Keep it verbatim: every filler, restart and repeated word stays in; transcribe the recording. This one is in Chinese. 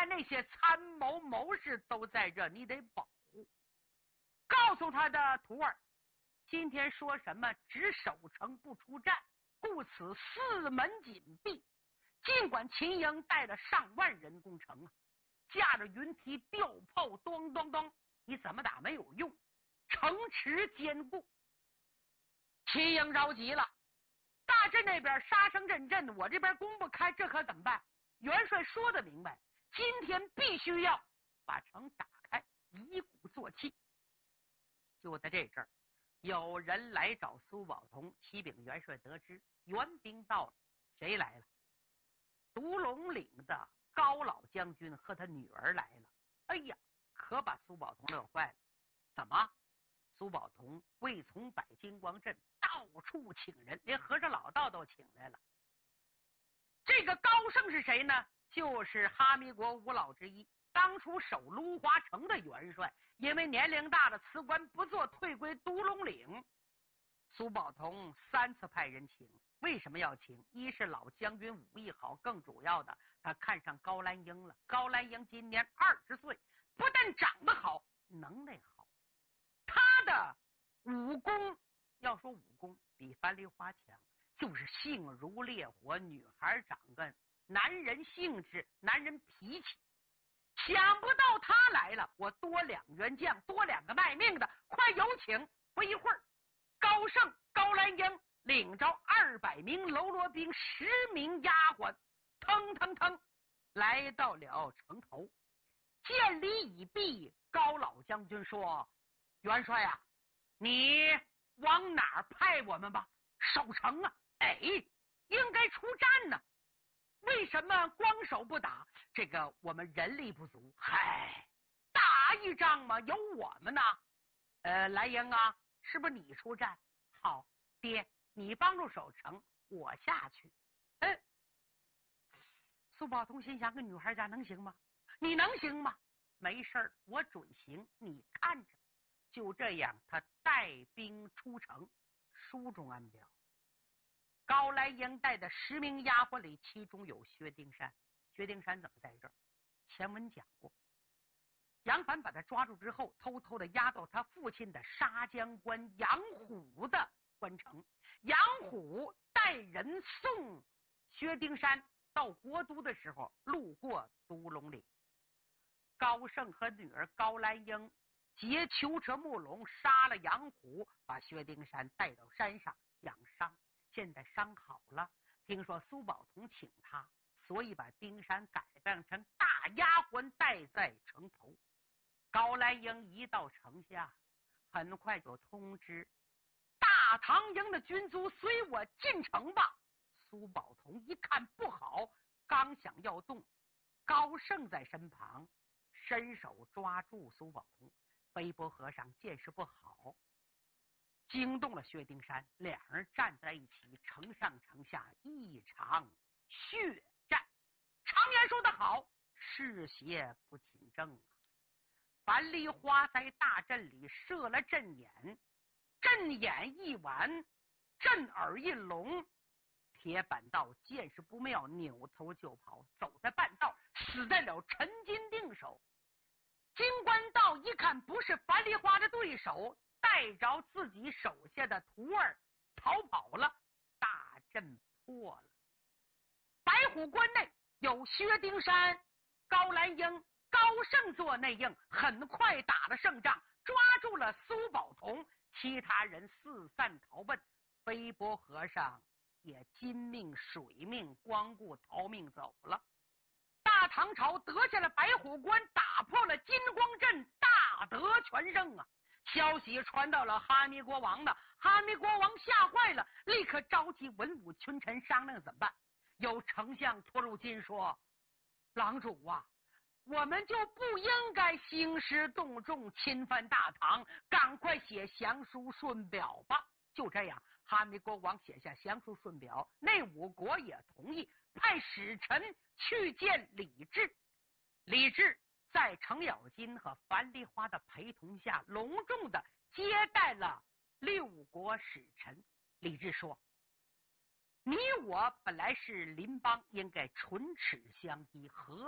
那些参谋谋士都在这，你得保护。告诉他的徒儿，今天说什么只守城不出战，故此四门紧闭。尽管秦营带了上万人攻城啊，架着云梯吊炮，咚咚咚，你怎么打没有用，城池坚固。秦营着急了，大阵那边杀声阵阵的，我这边攻不开，这可怎么办？元帅说的明白，今天必须要把城打开，以鼓作气。就在这阵儿，有人来找苏宝同，启禀元帅得知援兵到了。谁来了？独龙岭的高老将军和他女儿来了。哎呀，可把苏宝同乐坏了。怎么？苏宝同未从摆金光阵，到处请人，连和尚老道都请来了。这个高胜是谁呢？就是哈密国五老之一，当初守芦华城的元帅，因为年龄大了，辞官不做，退归独龙岭。苏宝同三次派人请，为什么要请？一是老将军武艺好，更主要的，他看上高兰英了。高兰英今年二十岁，不但长得好，能耐好，他的武功，要说武功比樊梨花强，就是性如烈火，女孩长个男人性质，男人脾气。想不到他来了，我多两员将，多两个卖命的，快有请。不一会儿，高胜、高兰英领着二百名喽啰兵，十名丫鬟，腾腾腾来到了城头。见礼已毕，高老将军说：“元帅啊，你往哪儿派我们吧？守城啊！哎，应该出战呢。为什么光守不打？这个我们人力不足。嗨，打一仗嘛，有我们呢。呃，兰英啊，是不是你出战？好，爹，你帮助守城，我下去。嗯，苏宝同心想，个女孩家能行吗？你能行吗？没事儿，我准行，你看着。就这样，他带兵出城。书中暗表，高兰英带的十名丫鬟里，其中有薛丁山。薛丁山怎么在这儿？前文讲过，杨凡把他抓住之后，偷偷的押到他父亲的沙江关杨虎的关城。杨虎带人送薛丁山到国都的时候，路过独龙岭。高胜和女儿高兰英劫囚车木龙，杀了杨虎，把薛丁山带到山上养伤。现在伤好了，听说苏宝同请他，所以把丁山改扮成大丫鬟，带在城头。高兰英一到城下，很快就通知大唐营的军卒随我进城吧。苏宝同一看不好，刚想要动，高胜在身旁伸手抓住苏宝同。飞波和尚见势不好，惊动了薛丁山，两人站在一起，城上城下一场血战。常言说得好，是邪不侵正啊！樊梨花在大阵里设了阵眼，阵眼一完，震耳一聋。铁板道见势不妙，扭头就跑，走在半道，死在了陈金定手。金官道一看不是樊梨花的对手，带着自己手下的徒儿逃跑了，大阵破了。白虎关内有薛丁山、高兰英、高胜做内应，很快打了胜仗，抓住了苏宝同，其他人四散逃奔。飞波和尚也金命水命光顾逃命走了。大唐朝得下了白虎关，打破了金光阵，大得全胜啊！消息传到了哈密国王呢，哈密国王吓坏了，立刻召集文武群臣商量怎么办。有丞相托入金说：“郎主啊，我们就不应该兴师动众侵犯大唐，赶快写降书顺表吧。”就这样，哈密国王写下降书顺表，内五国也同意，派使臣去见李治。李治在程咬金和樊梨花的陪同下，隆重的接待了六国使臣。李治说：“你我本来是邻邦，应该唇齿相依，和